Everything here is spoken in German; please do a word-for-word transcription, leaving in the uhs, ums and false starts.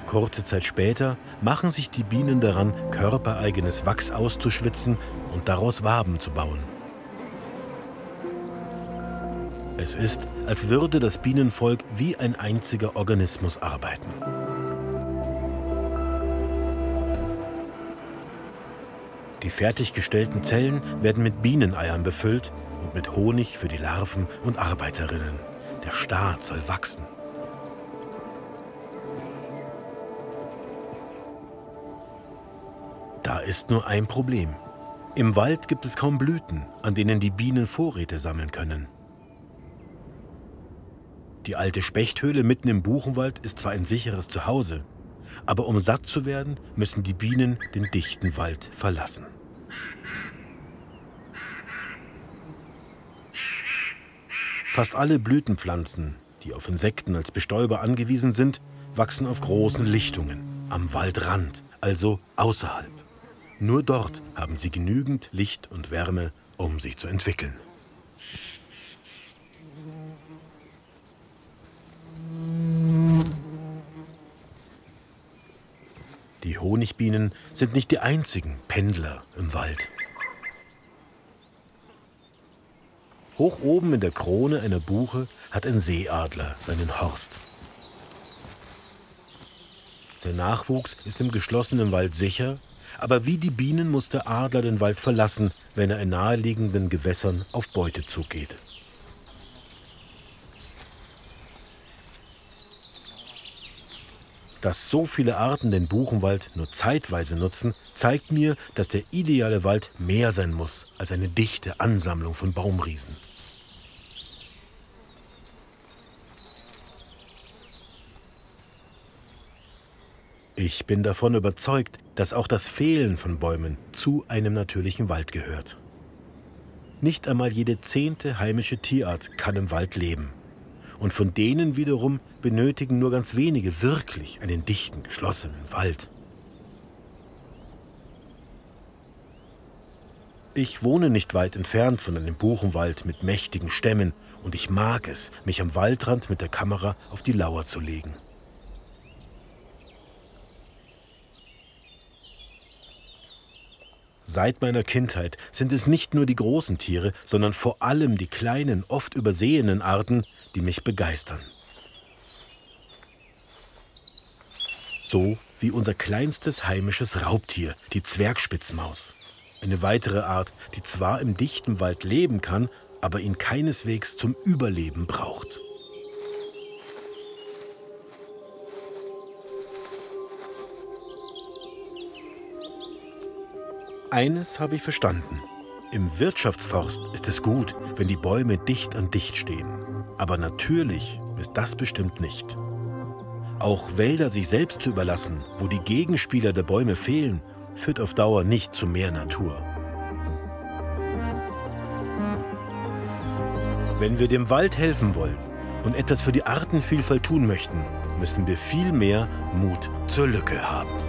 Kurze Zeit später machen sich die Bienen daran, körpereigenes Wachs auszuschwitzen und daraus Waben zu bauen. Es ist, als würde das Bienenvolk wie ein einziger Organismus arbeiten. Die fertiggestellten Zellen werden mit Bieneneiern befüllt und mit Honig für die Larven und Arbeiterinnen. Der Staat soll wachsen. Da ist nur ein Problem. Im Wald gibt es kaum Blüten, an denen die Bienen Vorräte sammeln können. Die alte Spechthöhle mitten im Buchenwald ist zwar ein sicheres Zuhause, aber um satt zu werden, müssen die Bienen den dichten Wald verlassen. Fast alle Blütenpflanzen, die auf Insekten als Bestäuber angewiesen sind, wachsen auf großen Lichtungen, am Waldrand, also außerhalb. Nur dort haben sie genügend Licht und Wärme, um sich zu entwickeln. Die Honigbienen sind nicht die einzigen Pendler im Wald. Hoch oben in der Krone einer Buche hat ein Seeadler seinen Horst. Sein Nachwuchs ist im geschlossenen Wald sicher, aber wie die Bienen muss der Adler den Wald verlassen, wenn er in naheliegenden Gewässern auf Beutezug geht. Dass so viele Arten den Buchenwald nur zeitweise nutzen, zeigt mir, dass der ideale Wald mehr sein muss als eine dichte Ansammlung von Baumriesen. Ich bin davon überzeugt, dass auch das Fehlen von Bäumen zu einem natürlichen Wald gehört. Nicht einmal jede zehnte heimische Tierart kann im Wald leben. Und von denen wiederum benötigen nur ganz wenige wirklich einen dichten, geschlossenen Wald. Ich wohne nicht weit entfernt von einem Buchenwald mit mächtigen Stämmen und ich mag es, mich am Waldrand mit der Kamera auf die Lauer zu legen. Seit meiner Kindheit sind es nicht nur die großen Tiere, sondern vor allem die kleinen, oft übersehenen Arten, die mich begeistern. So wie unser kleinstes heimisches Raubtier, die Zwergspitzmaus. Eine weitere Art, die zwar im dichten Wald leben kann, aber ihn keineswegs zum Überleben braucht. Eines habe ich verstanden. Im Wirtschaftsforst ist es gut, wenn die Bäume dicht an dicht stehen. Aber natürlich ist das bestimmt nicht. Auch Wälder sich selbst zu überlassen, wo die Gegenspieler der Bäume fehlen, führt auf Dauer nicht zu mehr Natur. Wenn wir dem Wald helfen wollen und etwas für die Artenvielfalt tun möchten, müssen wir viel mehr Mut zur Lücke haben.